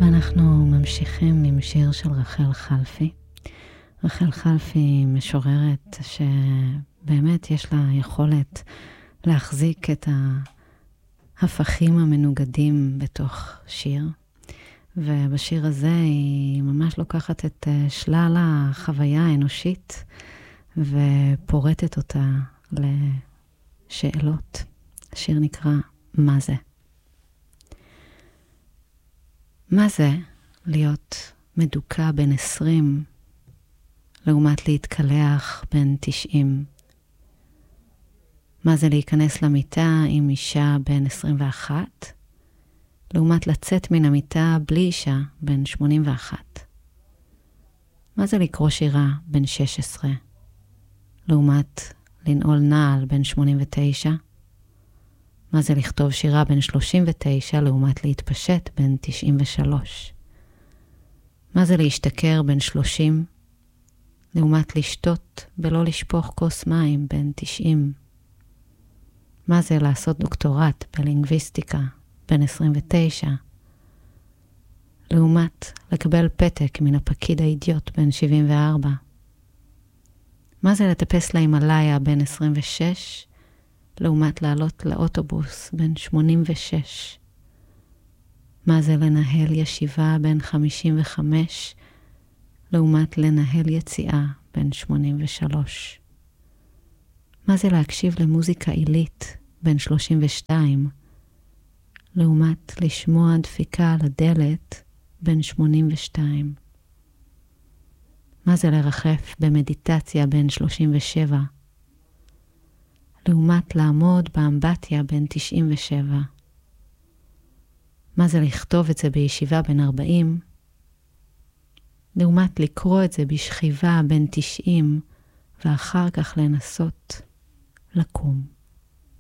ואנחנו ממשיכים עם שיר של רחל חלפי. רחל חלפי משוררת שבאמת יש לה יכולת להחזיק את ההפכים המנוגדים בתוך שיר. ובשיר הזה היא ממש לוקחת את שלל החוויה האנושית ופורטת אותה לשאלות. השיר נקרא מה זה? מה זה להיות מדוכא בן 20 לעומת להתקלח בן 90? מה זה להיכנס למיטה עם אישה בן 21 לעומת לצאת מן המיטה בלי אישה בן 81? מה זה לקרוא שירה בן 16 לעומת לנעול נעל בן 89? מה זה לכתוב שירה בן 39 לעומת להתפשט בן 93? מה זה להשתכר בן 30 לעומת לשתות ולא לשפוך כוס מים בן 90? מה זה לעשות דוקטורט בלינגוויסטיקה בן 29 לעומת לקבל פתק מן הפקיד האידיוט בן 74? מה זה לטפס להימלאיה בן 26 לעומת לעלות לאוטובוס בן 86? מה זה לנהל ישיבה בן 55 לעומת לנהל יציאה בן 83? מה זה להקשיב למוזיקה עילית בן 32 לעומת לשמוע דפיקה על הדלת בן 82? מה זה לרחף במדיטציה בן 37 לעומת לעמוד באמבטיה בן 97? מה זה לכתוב את זה בישיבה בן 40 לעומת לקרוא את זה בשכיבה בן 90 ואחר כך לנסות לקום?